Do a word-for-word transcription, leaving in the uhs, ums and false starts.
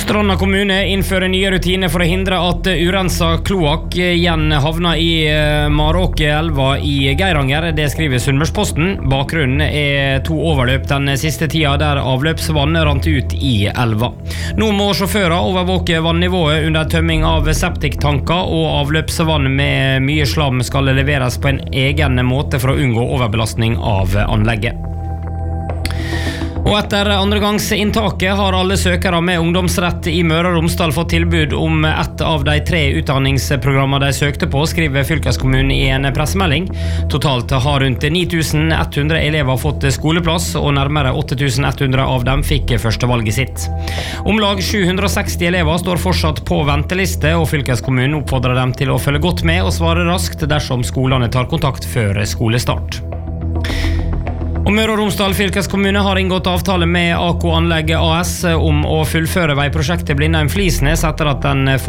Stranda kommune innfører nye rutiner for å hindre at urensa kloakk igjen havner i Maråkelva i Geiranger. Det skriver Sunnmørsposten. Bakgrunnen er to overløp den siste tida der avløpsvann rant ut i elva. Nå må sjåfører overvåke vannivået under tømming av septiktanker, og avløpsvann med mye slam skal leveres på en egen måte for å unngå overbelastning av anlegget. Og etter andregangsinntaket har alle søkere med ungdomsrett i Møre og Romsdal fått tilbud om ett av de tre utdanningsprogrammene de søkte på, skriver fylkeskommunen i en pressemelding. Totalt har rundt ni tusen ett hundre elever fått skoleplass, og nærmere åtte tusen ett hundre av dem fikk førstevalget sitt. Om lag sju hundre og seksti elever står fortsatt på venteliste, og fylkeskommunen oppfordrer dem til å følge godt med og svare raskt dersom skolene tar kontakt før skolestart. Og Møre og Romsdal fylkeskommune har inngått avtale med A K Anlegg A S om å fullføre veiprosjektet Blindheim-Flisnes etter at den